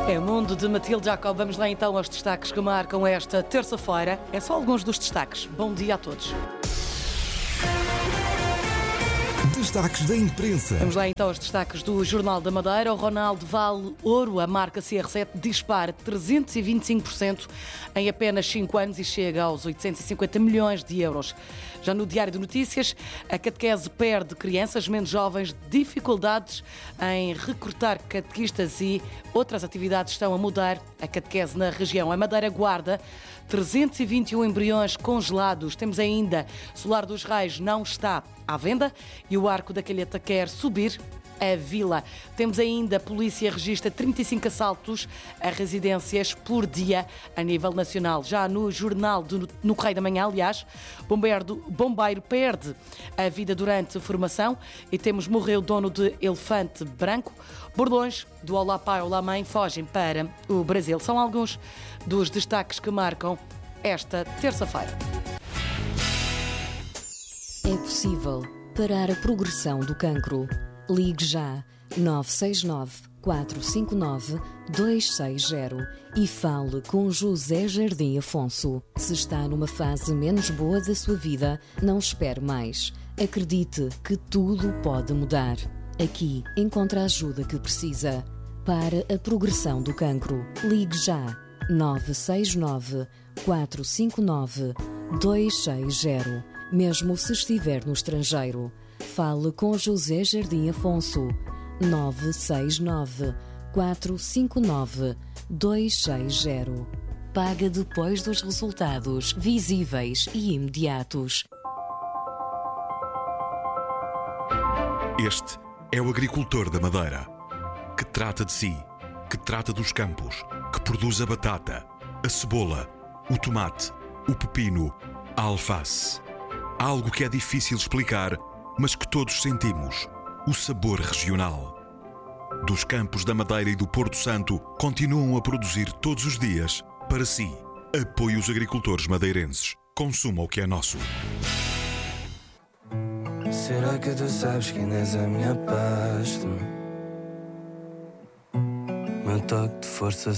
É o mundo de Matilde Jacob. Vamos lá então aos destaques que marcam esta terça-feira. É só alguns dos destaques. Bom dia a todos. Destaques da imprensa. Vamos lá então aos destaques do Jornal da Madeira. O Ronaldo vale ouro. A marca CR7 dispara 325% em apenas 5 anos e chega aos 850 milhões de euros. Já no Diário de Notícias, a catequese perde crianças menos jovens, dificuldades em recrutar catequistas e outras atividades estão a mudar a catequese na região. A Madeira guarda 321 embriões congelados. Temos ainda Solar dos Reis não está à venda e o Arco da Calheta quer subir a vila. Temos ainda a polícia registra 35 assaltos a residências por dia a nível nacional. Já no jornal, no Correio da Manhã, aliás, bombeiro perde a vida durante a formação e temos morreu o dono de elefante branco. Bordões do Olá Pai, Olá Mãe fogem para o Brasil. São alguns dos destaques que marcam esta terça-feira. É possível parar a progressão do cancro. Ligue já 969 459 260 e fale com José Jardim Afonso. Se está numa fase menos boa da sua vida, não espere mais. Acredite que tudo pode mudar. Aqui encontra a ajuda que precisa. Para a progressão do cancro, ligue já 969 459 260. Mesmo se estiver no estrangeiro, fale com José Jardim Afonso. 969 459 260. Paga depois dos resultados visíveis e imediatos. Este é o agricultor da Madeira, que trata de si, que trata dos campos, que produz a batata, a cebola, o tomate, o pepino, a alface. Algo que é difícil explicar, mas que todos sentimos: o sabor regional. Dos campos da Madeira e do Porto Santo, continuam a produzir todos os dias para si. Apoie os agricultores madeirenses. Consuma o que é nosso. Será que tu sabes que ainda és a minha pasta? Meu toque de força